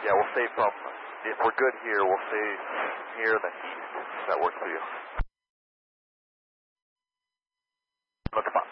Yeah, we'll say from, if we're good here, we'll say here, then east. If that works for you. Look,